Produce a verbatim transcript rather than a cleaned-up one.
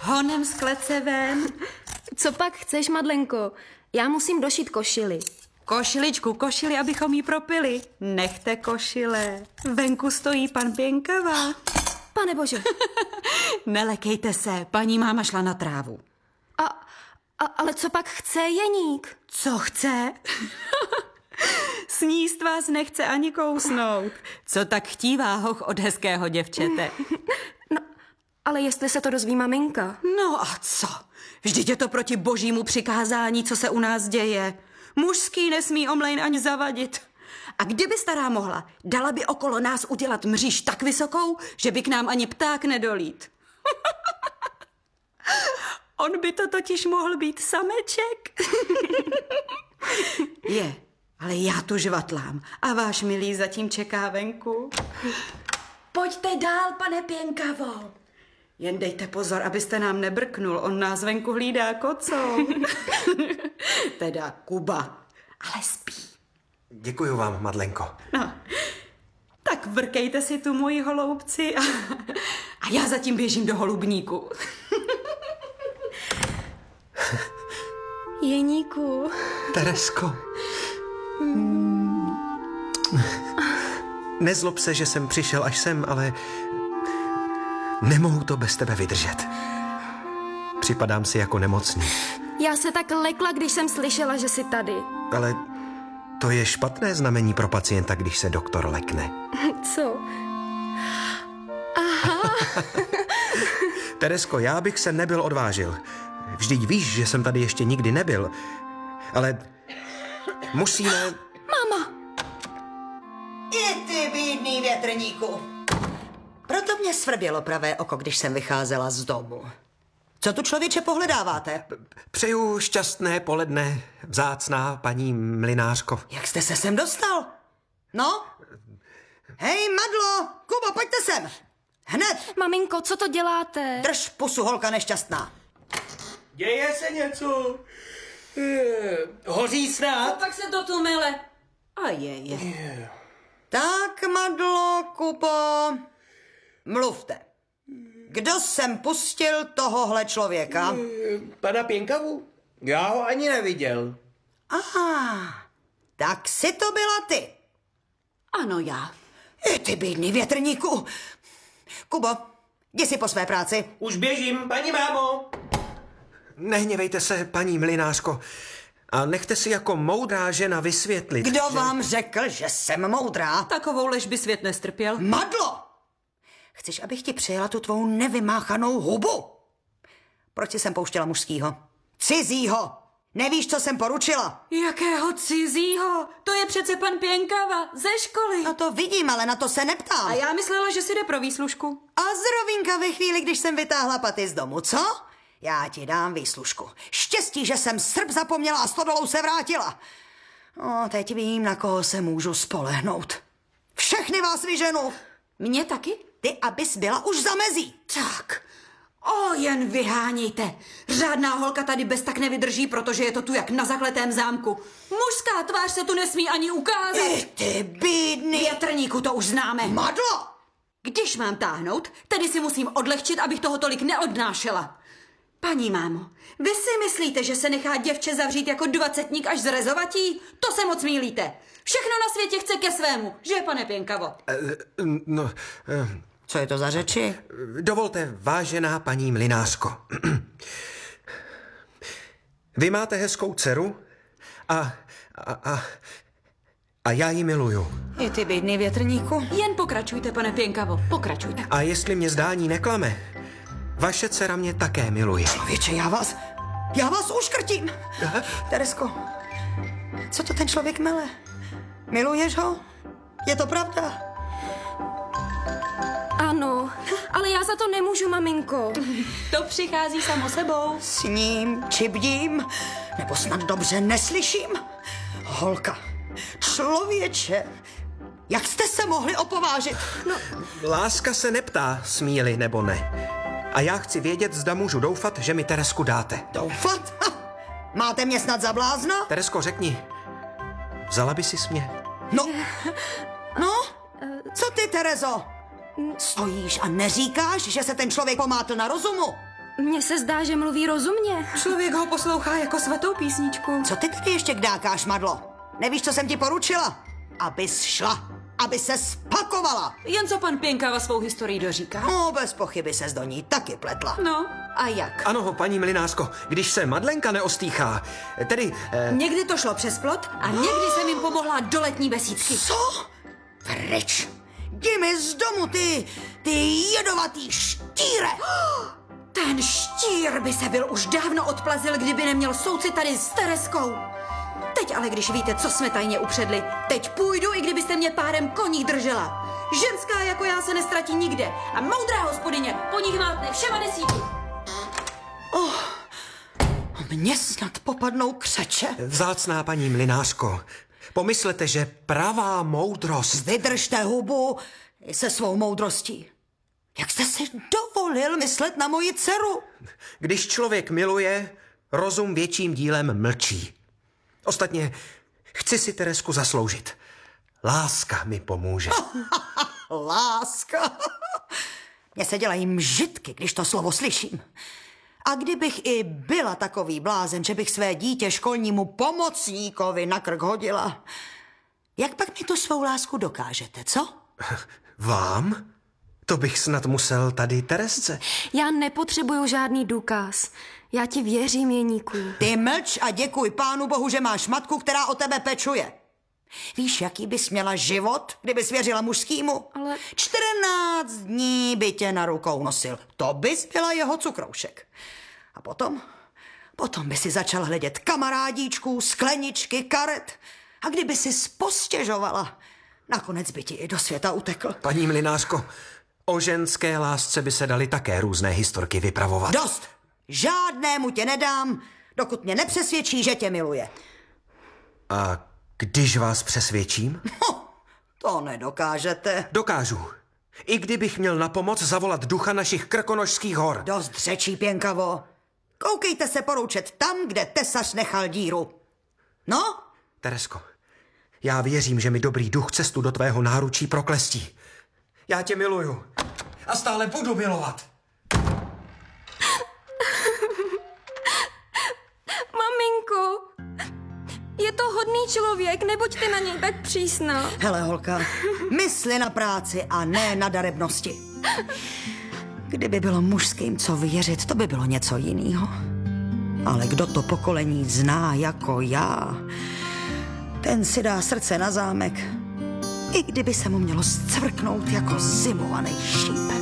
honem z klece ven. Co pak chceš, Madlenko? Já musím došít košili. Košiličku, košili, abychom jí propili. Nechte košile. Venku stojí pan Pěnkava. Pane bože. Nelekejte se, paní máma šla na trávu. A, a, ale co pak chce Jeník? Co chce? Sníst vás nechce ani kousnout. Co tak chtívá hoch od hezkého děvčete? No, ale jestli se to dozví maminka. No a co? Vždyť je to proti božímu přikázání, co se u nás děje. Mužský nesmí omlejn ani zavadit. A kdyby stará mohla, dala by okolo nás udělat mříž tak vysokou, že by k nám ani pták nedolít. On by to totiž mohl být sameček. Je, ale já tu žvatlám a váš milý zatím čeká venku. Pojďte dál, pane Pěnkavo. Jen dejte pozor, abyste nám nebrknul, on nás venku hlídá kocou. Teda Kuba, ale spí. Děkuju vám, Madlenko. No, tak vrkejte si tu moji holoubci a, a já zatím běžím do holubníku. Jeníku. Teresko. Hmm. Nezlob se, že jsem přišel až sem, ale nemohu to bez tebe vydržet. Připadám si jako nemocný. Já se tak lekla, když jsem slyšela, že jsi tady. Ale to je špatné znamení pro pacienta, když se doktor lekne. Co? Aha. Teresko, já bych se nebyl odvážil. Vždyť víš, že jsem tady ještě nikdy nebyl. Ale musíme... Máma! I ty bídný větrníku. Proto mě svrbělo pravé oko, když jsem vycházela z domu. Co tu člověče pohledáváte? Přeju šťastné poledne, vzácná paní mlynářko. Jak jste se sem dostal? No? Hej, Madlo! Kubo, pojďte sem! Hned! Maminko, co to děláte? Drž pusu, holka nešťastná. Děje se něco? Hoří snad? Tak se to tu mele. A je, je. Tak, Madlo, Kubo, mluvte. Kdo sem pustil tohohle člověka? Pana Pěnkavu? Já ho ani neviděl. Aha, tak si to byla ty. Ano, já. I ty bídný větrníku. Kubo, jdi si po své práci. Už běžím, paní mámo. Nehněvejte se, paní mlynářko. A nechte si jako moudrá žena vysvětlit. Kdo že... vám řekl, že jsem moudrá? Takovou lež by svět nestrpěl. Madlo! Chceš, abych ti přijela tu tvou nevymáchanou hubu? Proč jsi sem pouštěla mužskýho? Cizího! Nevíš, co jsem poručila? Jakého cizího? To je přece pan Pěnkava ze školy. No to vidím, ale na to se neptám. A já myslela, že si jde pro výslužku. A zrovínka ve chvíli, když jsem vytáhla paty z domu, co? Já ti dám výslužku. Štěstí, že jsem srp zapomněla a stodolou se vrátila. No, teď vím, na koho se můžu spolehnout. Všechny vás vyženu. Mě taky? Ty, abys byla už za mezí. Tak. O, jen vyhánějte. Řádná holka tady bez tak nevydrží, protože je to tu jak na zakletém zámku. Mužská tvář se tu nesmí ani ukázat. I ty bídný. Větrníku, to už známe. Madlo! Když mám táhnout, tedy si musím odlehčit, abych toho tolik neodnášela. Paní mámo, vy si myslíte, že se nechá děvče zavřít jako dvacetník až zrezovatí? To se moc mýlíte. Všechno na světě chce ke svému, že, pane Pěnkavo? Uh, no, uh, Co je to za řeči? dovolte, vážená paní mlynářko. Vy máte hezkou dceru a, a, a, a já ji miluju. I ty bídný větrníku. Jen pokračujte, pane Pěnkavo, pokračujte. A jestli mě zdání neklame, vaše dcera mě také miluje. Člověče, já vás, já vás uškrtím. Teresko, co to ten člověk mele? Miluješ ho? Je to pravda? Ano, ale já za to nemůžu, maminko. To přichází samo sebou. Sním, či bdím, nebo snad dobře neslyším? Holka, člověče, jak jste se mohli opovážit? No, Láska se neptá, smí-li nebo ne. A já chci vědět, zda můžu doufat, že mi Teresku dáte. Doufat? Ha! Máte mě snad za blázna? Teresko, řekni, vzala by si mě? No, no, co ty, Terezo? Stojíš a neříkáš, že se ten člověk pomátl na rozumu? mně se zdá, že mluví rozumně. Člověk ho poslouchá jako svatou písničku. Co ty tady ještě kdákáš, Madlo? Nevíš, co jsem ti poručila? Abys šla, aby se spakovala. Jen co pan Pěnkava svou historii doříká. No, bez pochyby ses do ní taky pletla. No, a jak? Ano, paní Mlynářko, když se Madlenka neostýchá, tedy... Eh, Někdy to šlo přes plot a někdy jsem jim pomohla do letní besídky. Co? Pryč! Jdi mi z domu, ty, ty jedovatý štíre! Ten štír by se byl už dávno odplazil, kdyby neměl soucit tady s Tereskou. Teď ale, když víte, co jsme tajně upředli, teď půjdu, i kdybyste mě párem koní držela. Ženská jako já se nestratí nikde. A moudrá hospodyně, po nich máte všema desíti. Mně snad popadnou křeče. vzácná paní Mlynářko, pomyslete, že pravá moudrost... Vydržte hubu se svou moudrostí. Jak jste si dovolil myslet na moji dceru? Když člověk miluje, rozum větším dílem mlčí. Ostatně chci si Teresku zasloužit. Láska mi pomůže. Láska. Mně se dělají mžitky, když to slovo slyším. A kdybych i byla takový blázen, že bych své dítě školnímu pomocníkovi na krk hodila, jak pak mi tu svou lásku dokážete, co? Vám? To bych snad musel tady Teresce. Já nepotřebuju žádný důkaz. Já ti věřím, Jeníku. Ty mlč a děkuj pánu bohu, že máš matku, která o tebe pečuje. Víš, jaký bys měla život, kdyby svěřila mužskýmu? Ale- čtrnáct dní by tě na rukou nosil. To bys byla jeho cukroušek. A potom? Potom by si začal hledět kamarádíčků, skleničky, karet. A kdyby si postěžovala, nakonec by ti i do světa utekl. Paní Mlynářko, o ženské lásce by se daly také různé historky vypravovat. Dost! Žádnému tě nedám, dokud mě nepřesvědčí, že tě miluje. A když vás přesvědčím? Ho, to nedokážete. Dokážu. I kdybych měl na pomoc zavolat ducha našich krkonošských hor. Dost řečí, Pěnkavo. Koukejte se poroučet tam, kde tesař nechal díru. No? Teresko, já věřím, že mi dobrý duch cestu do tvého náručí proklestí. Já tě miluju. A stále budu milovat. Maminko, je to hodný člověk, nebuďte na něj tak přísná. Hele, holka, mysli na práci a ne na darebnosti. Kdyby bylo mužským co věřit, to by bylo něco jiného. Ale kdo to pokolení zná jako já, ten si dá srdce na zámek, i kdyby se mu mělo zcvrknout jako zimovaný šípek.